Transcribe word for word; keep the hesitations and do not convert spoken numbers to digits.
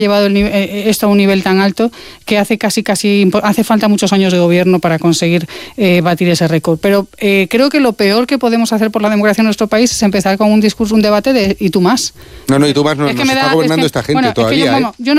llevado el, esto a un nivel tan alto que hace casi casi hace falta muchos años de gobierno para conseguir eh, batir ese récord. Pero eh, creo que lo peor que podemos hacer por la democracia en nuestro país es empezar con un discurso, un debate de y tú más. No, no, y tú más no, nos está gobernando es que, esta gente bueno, todavía. Es que yo, ¿eh? vamos, yo no